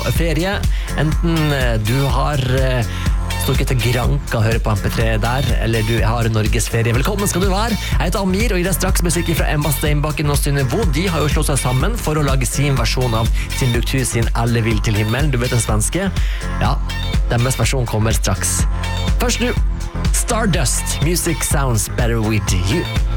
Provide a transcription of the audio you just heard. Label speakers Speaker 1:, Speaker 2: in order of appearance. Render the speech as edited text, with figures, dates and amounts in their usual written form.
Speaker 1: ferie. Enten du har stukket til Granka og hører på MP3 der, eller du har Norges ferie. Velkommen skal du være. Jeg heter Amir, og gir deg straks musikk fra Emma Steinbakken og Synnøve. De har jo slått seg sammen for å lage sin versjon av Timbuktu sin Alle vil til himmelen. Du vet den svenske? Ja, deres versjon kommer straks. Først nu, Stardust. Music sounds better with you.